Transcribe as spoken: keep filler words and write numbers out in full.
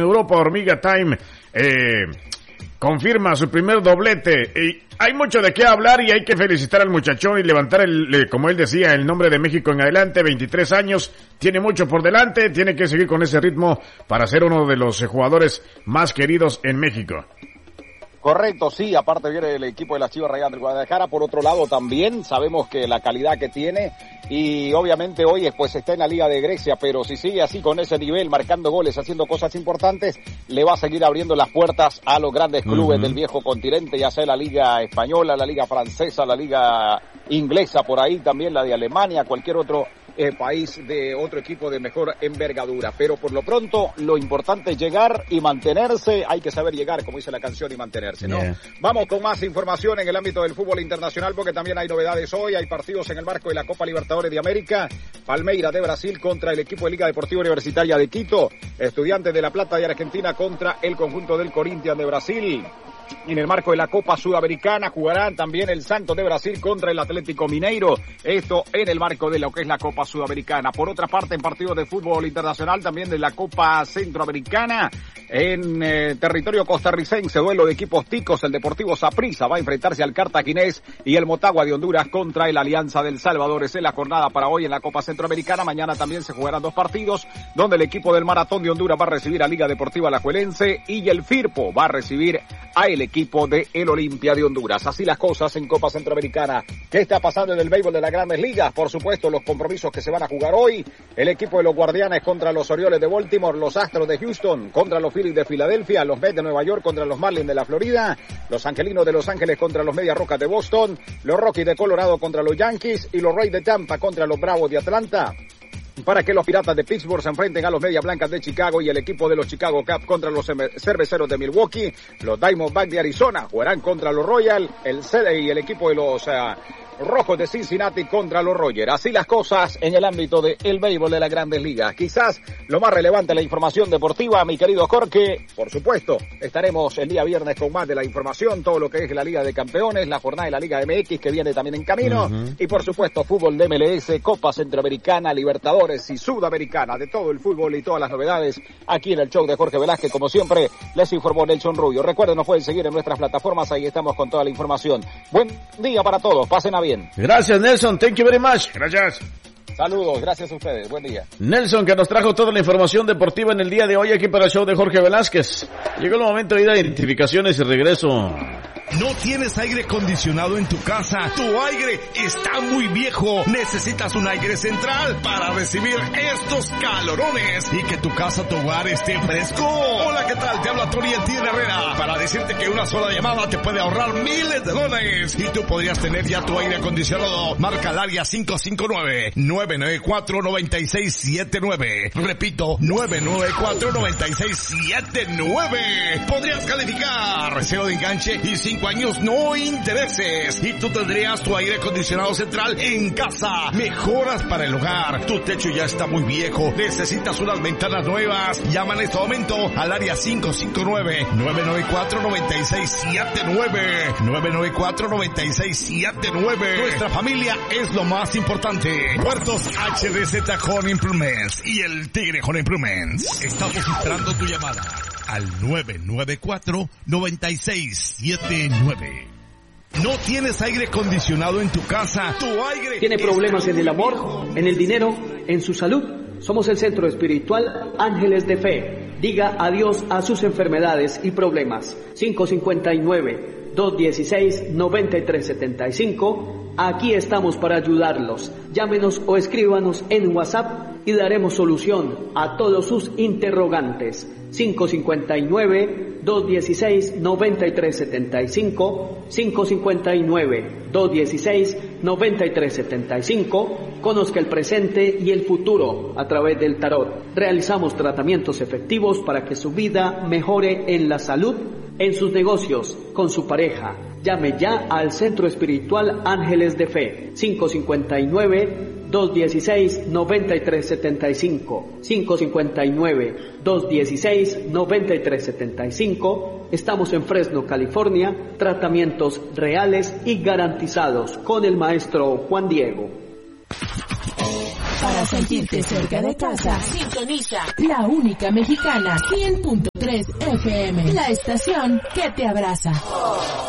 Europa, Hormiga Time eh, confirma su primer doblete. Y hay mucho de qué hablar y hay que felicitar al muchachón y levantar, el, como él decía, el nombre de México en adelante. veintitrés años, tiene mucho por delante, tiene que seguir con ese ritmo para ser uno de los jugadores más queridos en México. Correcto, sí, aparte viene el equipo de las Chivas Rayadas del Guadalajara. Por otro lado también sabemos que la calidad que tiene y obviamente hoy pues está en la Liga de Grecia, pero si sigue así con ese nivel, marcando goles, haciendo cosas importantes, le va a seguir abriendo las puertas a los grandes clubes uh-huh. del viejo continente, ya sea la Liga Española, la Liga Francesa, la Liga Inglesa, por ahí también la de Alemania, cualquier otro eh, país de otro equipo de mejor envergadura. Pero por lo pronto lo importante es llegar y mantenerse, hay que saber llegar, como dice la canción, y mantenerse, ¿no? Yeah. Vamos con más información en el ámbito del fútbol internacional, porque también hay novedades hoy, hay partidos en el marco de la Copa Libertadores de América. Palmeiras de Brasil contra el equipo de Liga Deportiva Universitaria de Quito, Estudiantes de La Plata de Argentina contra el conjunto del Corinthians de Brasil. En el marco de la Copa Sudamericana jugarán también el Santos de Brasil contra el Atlético Mineiro. Esto en el marco de lo que es la Copa Sudamericana. Por otra parte, en partidos de fútbol internacional también de la Copa Centroamericana, en eh, territorio costarricense, duelo de equipos ticos, el Deportivo Saprissa va a enfrentarse al Cartaginés y el Motagua de Honduras contra el Alianza del Salvador. Esa es la jornada para hoy en la Copa Centroamericana. Mañana también se jugarán dos partidos, donde el equipo del Maratón de Honduras va a recibir a Liga Deportiva Alajuelense y el Firpo va a recibir a el equipo de el Olimpia de Honduras. Así las cosas en Copa Centroamericana. ¿Qué está pasando en el béisbol de las Grandes Ligas? Por supuesto, los compromisos que se van a jugar hoy. El equipo de los Guardianes contra los Orioles de Baltimore, los Astros de Houston contra los Phillies de Filadelfia, los Mets de Nueva York contra los Marlins de la Florida, los Angelinos de Los Ángeles contra los Medias Rojas de Boston, los Rockies de Colorado contra los Yankees y los Rays de Tampa contra los Bravos de Atlanta, para que los Piratas de Pittsburgh se enfrenten a los Medias Blancas de Chicago y el equipo de los Chicago Cubs contra los Cerveceros de Milwaukee. Los Diamondbacks de Arizona jugarán contra los Royals, el C D y el equipo de los uh, Rojos de Cincinnati contra los Rogers. Así las cosas en el ámbito del béisbol de las Grandes Ligas. Quizás lo más relevante, la información deportiva, mi querido Jorge. Por supuesto, estaremos el día viernes con más de la información, todo lo que es la Liga de Campeones, la jornada de la Liga M X que viene también en camino, uh-huh. y por supuesto fútbol de M L S, Copa Centroamericana, Libertadores y Sudamericana, de todo el fútbol y todas las novedades aquí en el show de Jorge Velázquez. Como siempre, les informó Nelson Rubio. Recuerden, nos pueden seguir en nuestras plataformas, ahí estamos con toda la información. Buen día para todos, pasen a bien. Gracias, Nelson, thank you very much. Gracias. Saludos, gracias a ustedes, buen día. Nelson, que nos trajo toda la información deportiva en el día de hoy aquí para el show de Jorge Velázquez. Llegó el momento de ir a identificaciones y regreso. ¿No tienes aire acondicionado en tu casa? Tu aire está muy viejo. Necesitas un aire central para recibir estos calorones y que tu casa, tu hogar esté fresco. Hola, ¿qué tal? Te habla Tony El Tigre Herrera para decirte que una sola llamada te puede ahorrar miles de dólares y tú podrías tener ya tu aire acondicionado. Marca el área cinco cinco nueve, nueve nueve cuatro, nueve seis siete nueve. Repito, nueve nueve cuatro, nueve seis siete nueve. Podrías calificar cero de enganche y cinco años no intereses y tú tendrías tu aire acondicionado central en casa. Mejoras para el hogar. Tu techo ya está muy viejo. Necesitas unas ventanas nuevas. Llama en este momento al área cinco cinco nueve, nueve nueve cuatro, nueve seis siete nueve. nueve nueve cuatro, nueve seis siete nueve. Nuestra familia es lo más importante. Puertos H D Z Home Improvements y el Tigre Home Improvements. Estamos esperando tu llamada al nueve nueve cuatro, nueve seis siete nueve. ¿No tienes aire acondicionado en tu casa? Tu aire ¿Tiene problemas en el amor, en el dinero, en su salud? Somos el Centro Espiritual Ángeles de Fe. Diga adiós a sus enfermedades y problemas. cinco cinco nueve, dos uno seis, nueve tres siete cinco. Aquí estamos para ayudarlos. Llámenos o escríbanos en WhatsApp y daremos solución a todos sus interrogantes. cinco cinco nueve, dos uno seis, nueve tres siete cinco, cinco cinco nueve, dos uno seis, nueve tres siete cinco. Conozca el presente y el futuro a través del tarot. Realizamos tratamientos efectivos para que su vida mejore en la salud, en sus negocios, con su pareja. Llame ya al Centro Espiritual Ángeles de Fe, cinco cinco nueve, dos uno seis, nueve tres siete cinco, cinco cinco nueve, dos uno seis, nueve tres siete cinco. Estamos en Fresno, California. Tratamientos reales y garantizados con el maestro Juan Diego. Para sentirte cerca de casa, sintoniza la única mexicana cien punto tres F M, la estación que te abraza.